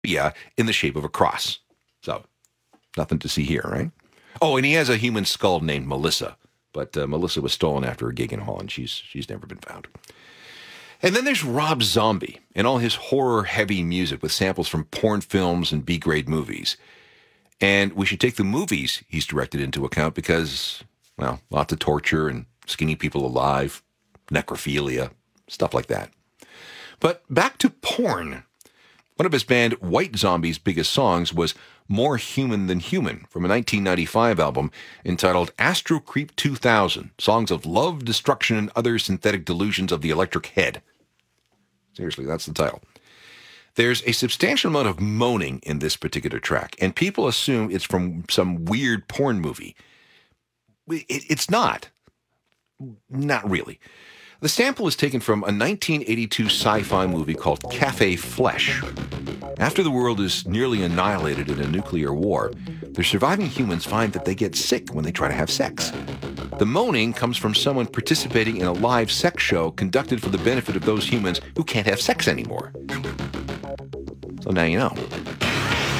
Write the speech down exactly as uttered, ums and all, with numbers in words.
yeah, in the shape of a cross. So, nothing to see here, right? Oh, and he has a human skull named Melissa, but uh, Melissa was stolen after a gig in Holland. She's she's never been found. And then there's Rob Zombie and all his horror-heavy music with samples from porn films and B-grade movies. And we should take the movies he's directed into account because, well, lots of torture and skinning people alive, necrophilia, stuff like that. But back to porn. One of his band White Zombie's biggest songs was More Human Than Human from a nineteen ninety-five album entitled Astro Creep two thousand, Songs of Love, Destruction, and Other Synthetic Delusions of the Electric Head. Seriously, that's the title. There's a substantial amount of moaning in this particular track, and people assume it's from some weird porn movie. It, it's not. Not really. The sample is taken from a nineteen eighty-two sci-fi movie called Cafe Flesh. After the world is nearly annihilated in a nuclear war, the surviving humans find that they get sick when they try to have sex. The moaning comes from someone participating in a live sex show conducted for the benefit of those humans who can't have sex anymore. So now you know.